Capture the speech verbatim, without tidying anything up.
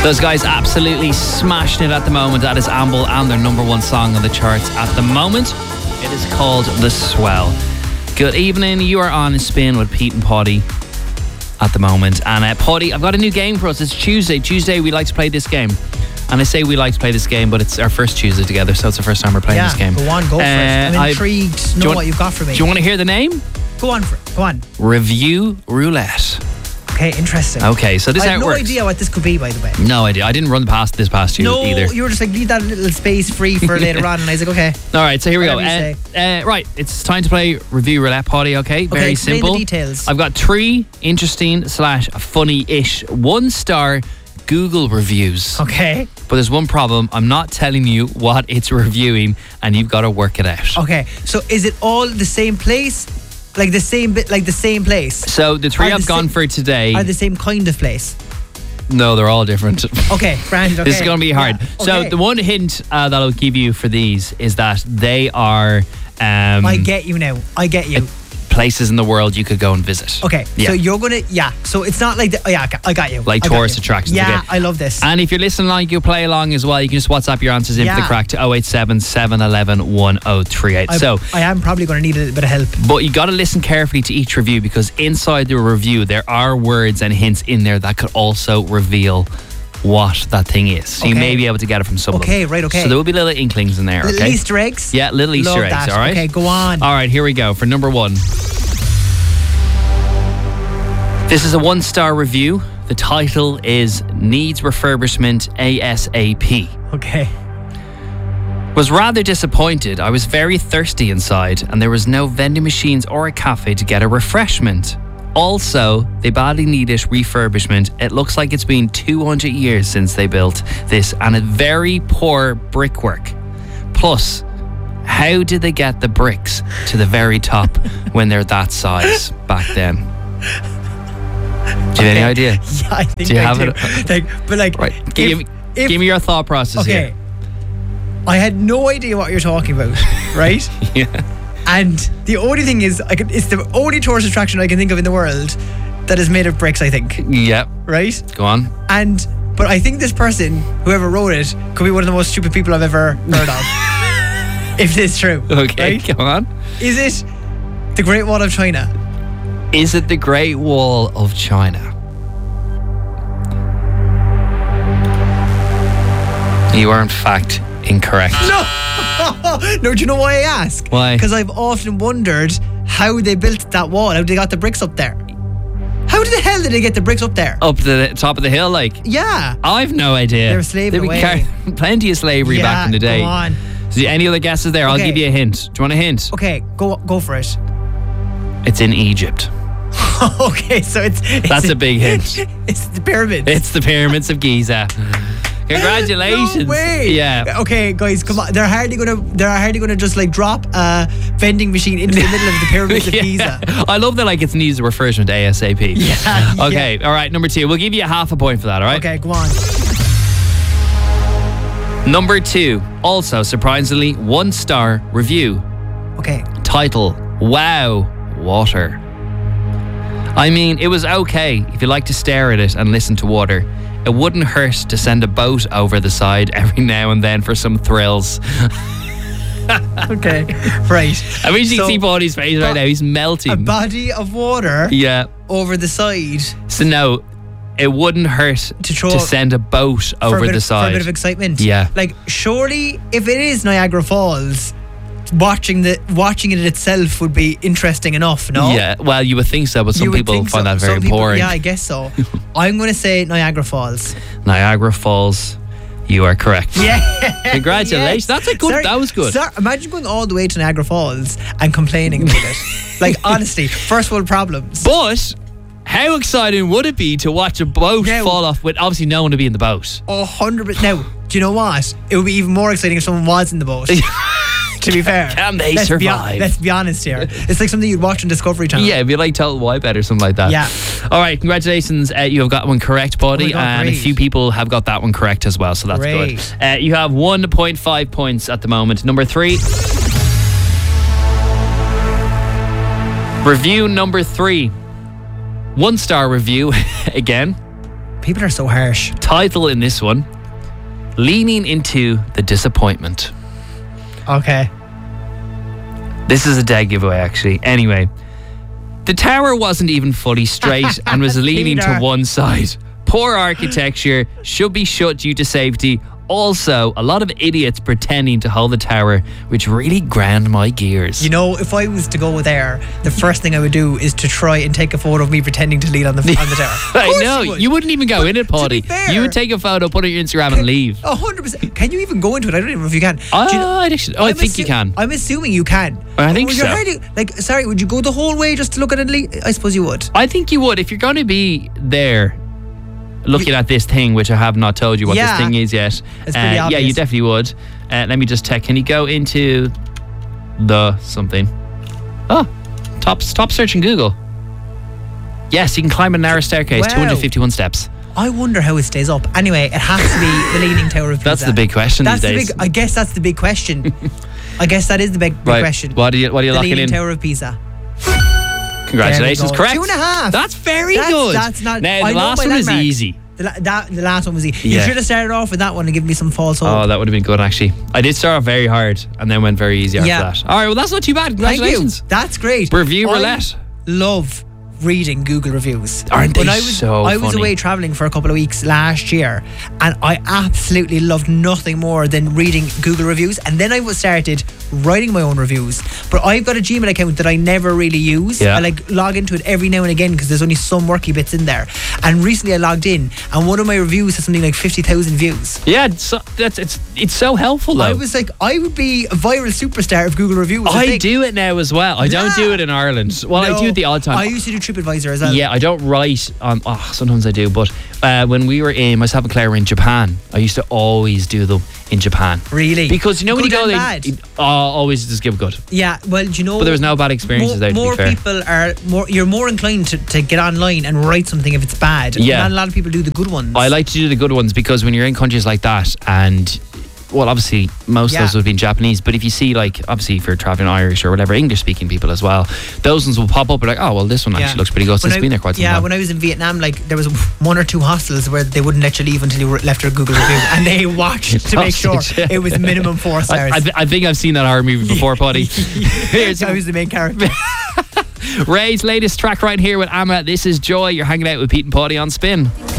Those guys absolutely smashing it at the moment. That is Amble and their number one song on the charts at the moment. It is called The Swell. Good evening. You are on Spin with Pete and Poddy at the moment. And uh, Poddy, I've got a new game for us. It's Tuesday. Tuesday we like to play this game. And I say we like to play this game, but it's our first Tuesday together, so it's the first time we're playing yeah, this game. Go on, go for uh, it. I'm intrigued to know want, what you've got for me. Do you want to hear the name? Go on for it. Go on. Review Roulette. Okay, interesting. Okay, so this is I how have it no works. idea what this could be, by the way. No idea. I didn't run past this past you no, either. No, you were just like, leave that little space free for later on, and I was like, okay. All right, so here we go. Uh, uh, right, it's time to play Review Roulette, Poddy, okay? Very okay, simple. The details. I've got three interesting slash funny-ish one-star Google reviews. Okay. But there's one problem. I'm not telling you what it's reviewing, and you've got to work it out. Okay, so is it all the same place? Like the same bit, like the same place. So the three are I've the gone sa- for today are the same kind of place. No, they're all different. Okay, grand. Okay. This is going to be hard. Yeah, So okay. the one hint uh, that I'll give you for these is that they are um, I get you now. I get you. places in the world you could go and visit. Okay, Yeah. so you're gonna yeah. So it's not like the, oh yeah, I got you. Like I got tourist you. attractions. Yeah, okay. I love this. And if you're listening along, you play along as well. You can just WhatsApp your answers in for the Yeah. crack to oh eight seven, seven one one, one oh three eight. I, So, I am probably going to need a little bit of help. but you got to listen carefully to each review, because inside the review there are words and hints in there that could also reveal what that thing is. So you Okay. may be able to get it from some of them. Okay, right, okay. So there will be little inklings in there, Little okay? Easter eggs. Yeah, little Easter Love eggs, that. all right? Okay, go on. All right, here we go for number one. This is a one-star review. The title is Needs Refurbishment ASAP. Okay. Was rather disappointed. I was very thirsty inside and there was no vending machines or a cafe to get a refreshment. Also, they badly need it refurbishment. It looks like it's been two hundred years since they built this and a very poor brickwork. Plus, how did they get the bricks to the very top when they're that size back then? Do you have any idea? Yeah, I think Do you I have do. it? Like, but like, Right. if- Give, me, if- give me your thought process okay. here. I had no idea what you're talking about, right? Yeah. And the only thing is, I can, it's the only tourist attraction I can think of in the world that is made of bricks, I think, Yep. right? Go on. And but I think this person, whoever wrote it, could be one of the most stupid people I've ever heard of. If this is true. Okay, right? go on. Is it the Great Wall of China? Is it the Great Wall of China? You are in fact incorrect. No! No, do you know why I ask? Why? Because I've often wondered how they built that wall, how they got the bricks up there. How the hell did they get the bricks up there? Up the top of the hill, like? Yeah. I've no idea. They were slaving There'd be away. car- plenty of slavery Yeah, back in the day. go on. So any other guesses there? I'll Okay. give you a hint. Do you want a hint? Okay, go go for it. It's in Egypt. Okay, so it's, it's That's a big hint. It's the pyramids. It's the pyramids of Giza. Congratulations. No way. Yeah. Okay, guys, come on. They're hardly gonna. They're hardly gonna just like drop a vending machine into the middle of the pyramids of Yeah. Giza. I love that, like, it needs a refreshment ASAP. Yeah. Okay, all right, number two. We'll give you a half a point for that, all right? Okay, go on. Number two, also surprisingly, one star review. Okay. Title, Wow, Water. I mean, it was okay if you like to stare at it and listen to water. It wouldn't hurt to send a boat over the side every now and then for some thrills. Okay. Right. I mean, you So, can see Bodie's face right bo- now. He's A melting. body of water Yeah. over the side So no, it wouldn't hurt To throw- to send a boat for a, over bit the of, for a side. bit of excitement. Yeah. Like, surely, if it is Niagara Falls, watching the watching it itself would be interesting enough. No. Yeah, well, you would think so, but some You would people think find so. that very Some people- boring. Yeah, I guess so. I'm going to say Niagara Falls. Niagara Falls, you are correct. Yeah. Congratulations. That's a good- Sorry- that was good. sorry, imagine going all the way to Niagara Falls and complaining about it. Like, honestly, first world problems. But how exciting would it be to watch a boat Now- fall off with obviously no one to be in the boat? A hundred percent. Now, do you know what? It would be even more exciting if someone was in the boat. To be fair. Can they let's Be, survive? let's be honest here. It's like something you'd watch on Discovery Channel. Yeah, it'd be like Total Wipeout or something like that. Yeah. All right, congratulations. Uh, you have got one correct, buddy. Oh my God, and great. a few people have got that one correct as well, so that's Great. good. Uh, you have one point five points at the moment. Number three. Review number three. One star review again. People are so harsh. Title in this one: Leaning into the Disappointment. Okay. This is a dead giveaway, actually. Anyway, the tower wasn't even fully straight and was leaning to Peter. one side. Poor architecture, should be shut due to safety. Also, a lot of idiots pretending to hold the tower, which really ground my gears. You know, if I was to go there, the first thing I would do is to try and take a photo of me pretending to lean on the on the tower. Of I course know, you, would. you wouldn't even go in it, to be Paddy. fair- You would take a photo, put it on your Instagram and leave. A hundred percent. Can you even go into it? I don't even know if you can. Oh, Do you know- I actually- oh, I I'm think you assu- can. I'm assuming you can. I think Would you so. hardly- like, sorry, would you go the whole way just to look at it? and leave? I suppose you would. I think you would. If you're going to be there looking at this thing, which I have not told you what Yeah. this thing is yet. It's pretty uh, yeah, obvious. you definitely would. Uh, let me just check. Can you go into the something? Oh, top, top search in Google. Yes, you can climb a narrow staircase, Wow. two hundred fifty-one steps. I wonder how it stays up. Anyway, it has to be the Leaning Tower of Pisa. That's the big question That's these the days. big. I guess that's the big question. I guess that is the big, big Right. question. What are you, what are you the locking Leaning in? Tower of Pisa. Congratulations, There we go. correct. Two and a half. That's very That's- good. that's not- Now, I the know last my one is landmark. easy. The, la- that, the last one was easy. You Yeah. should have started off with that one and given me some false hope. Oh, that would have been good, actually. I did start off very hard and then went very easy after Yeah. that. All right, well, that's not too bad. Thank Congratulations. you. That's great. Review I roulette. Love reading Google reviews. Aren't when they I was, so I was funny? away traveling for a couple of weeks last year, and I absolutely loved nothing more than reading Google reviews. And then I was started writing my own reviews. But I've got a Gmail account that I never really use. Yeah. I like log into it every now and again because there's only some worky bits in there. And recently I logged in, and one of my reviews has something like fifty thousand views. Yeah, it's so, that's it's it's so helpful though. I was like, I would be a viral superstar of Google reviews. I think. do it now as well. I don't Yeah. do it in Ireland. Well, I No, do it the odd time. I used to do TripAdvisor as well. Yeah, I don't write on. Oh, sometimes I do, but uh, when we were in, myself and Claire were in Japan, I used to always do them in Japan. Really? Because you know when Good you go and there, bad? it- oh, always just give good. Yeah, well, do you know? But there was no bad experiences more, there, to be more fair. people are more. You're more inclined to, to get online and write something if it's bad. Yeah. Not a lot of people do the good ones. I like to do the good ones because when you're in countries like that and. Well, obviously, most Yeah. of those would have been Japanese, but if you see, like, obviously, if you're traveling Irish or whatever, English-speaking people as well, those ones will pop up and like, oh, well, this one Yeah. actually looks pretty good. So When it's I- been there quite some Yeah, time. when I was in Vietnam, like there was one or two hostels where they wouldn't let you leave until you were- left your Google review, and they watched to make sure Hostage, yeah. it was minimum four I, stars. I, th- I think I've seen that horror movie before, Paddy. Here's I was the main character. Ray's latest track right here with Amma. This is Joy. You're hanging out with Pete and Paddy on Spin.